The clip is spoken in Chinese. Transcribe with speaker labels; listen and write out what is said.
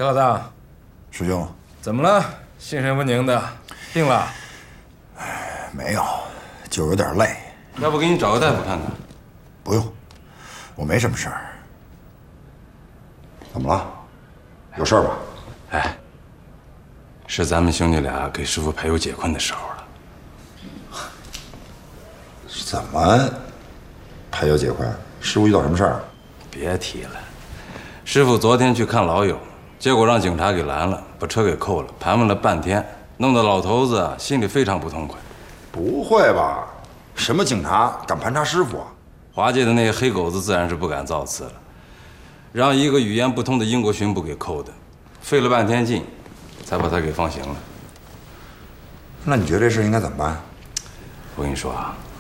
Speaker 1: 田老大，
Speaker 2: 师兄，
Speaker 1: 怎么了？心神不宁的，病了？
Speaker 2: 没有，就有点累。
Speaker 3: 要不给你找个大夫看看？
Speaker 2: 不用，我没什么事儿。怎么了？有事儿吧？
Speaker 3: 哎，是咱们兄弟俩给师傅排忧解困的时候了。
Speaker 2: 怎么排忧解困？师傅遇到什么事儿？
Speaker 3: 别提了，师傅昨天去看老友，结果让警察给拦了，把车给扣了，盘问了半天，弄得老头子心里非常不痛快。
Speaker 2: 不会吧？什么警察敢盘查师傅啊？
Speaker 3: 华界的那些黑狗子自然是不敢造次了，让一个语言不通的英国巡捕给扣的，费了半天劲，才把他给放行了。
Speaker 2: 那你觉得这事应该怎么办？
Speaker 3: 我跟你说啊，